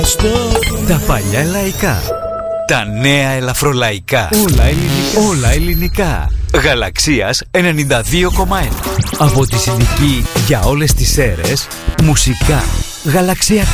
Τα παλιά λαϊκά, τα νέα ελαφρολαϊκά, όλα ελληνικά. Γαλαξίας 92,1. Από τη συντική για όλες τις αίρες, μουσικά γαλαξιακά.